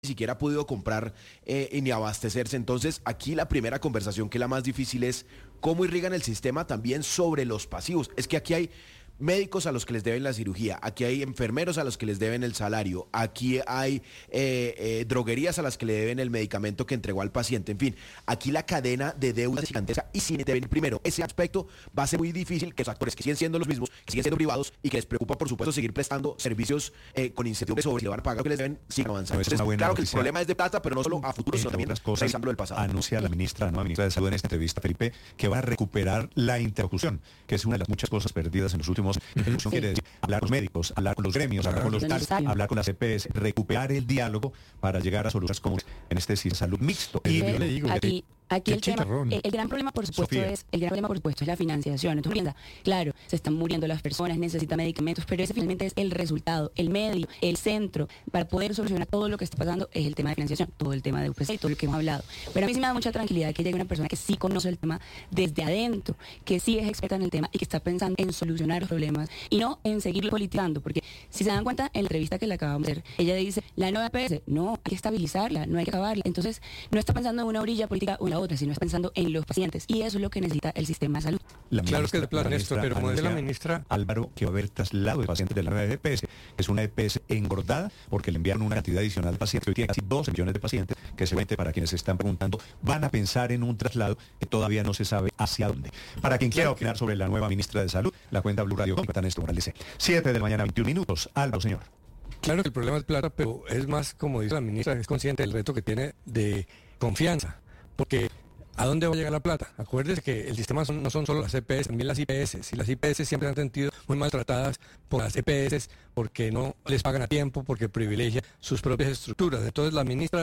siquiera ha podido comprar ni abastecerse. Entonces, aquí la primera conversación, que es la más difícil, es cómo irrigan el sistema también sobre los pasivos. Es que aquí hay médicos a los que les deben la cirugía, aquí hay enfermeros a los que les deben el salario, aquí hay droguerías a las que le deben el medicamento que entregó al paciente. En fin, aquí la cadena de deuda es gigantesca, y si deben primero ese aspecto, va a ser muy difícil que los actores, que siguen siendo los mismos, que siguen siendo privados y que les preocupa, por supuesto, seguir prestando servicios con incertidumbre sobre si le van a pagar lo que les deben, sigan avanzando. No es una buena Claro que el noticia. problema es de plata, pero no solo a futuro, sino también revisando el pasado. Anuncia la nueva ministra de Salud en esta entrevista, Felipe, que va a recuperar la interlocución, que es una de las muchas cosas perdidas en los últimos años. Quiere decir hablar con los médicos, hablar con los gremios, hablar con los TAS, hablar con las EPS, recuperar el diálogo para llegar a soluciones comunes en este sistema de salud mixto. Y yo le digo, aquí el gran problema, por supuesto, Sofía. es la financiación. Entonces, piensa, claro, se están muriendo las personas, necesitan medicamentos, pero ese finalmente es el resultado, el medio, el centro para poder solucionar todo lo que está pasando. Es el tema de financiación, todo el tema de UPC y todo lo que hemos hablado. Pero a mí sí me da mucha tranquilidad que llegue una persona que sí conoce el tema desde adentro, que sí es experta en el tema y que está pensando en solucionar los problemas y no en seguirlo politizando. Porque si se dan cuenta, en la entrevista que le acabamos de hacer, ella dice, la nueva EPS, no, hay que estabilizarla, no hay que acabarla. Entonces, no está pensando en una orilla política o en la otra, sino está pensando en los pacientes, y eso es lo que necesita el sistema de salud. Claro que es de plata, Néstor, pero como dice la ministra Álvaro, que va a haber traslado de pacientes de la nueva EPS, que es una EPS engordada porque le enviaron una cantidad adicional de pacientes. Hoy tiene casi 12 millones de pacientes, que seguramente, para quienes se están preguntando, van a pensar en un traslado que todavía no se sabe hacia dónde. Para quien quiera opinar sobre la nueva ministra de Salud, la cuenta Blue Radio con Néstor Morales. 7 de la mañana, 21 minutos. Álvaro, señor. Claro que el problema es plata, pero es más, como dice la ministra, es consciente del reto que tiene de confianza, porque ¿a dónde va a llegar la plata? Acuérdese que el sistema no son solo las EPS, también las IPS. Y las IPS siempre han sentido muy maltratadas por las EPS porque no les pagan a tiempo, porque privilegian sus propias estructuras. Entonces la ministra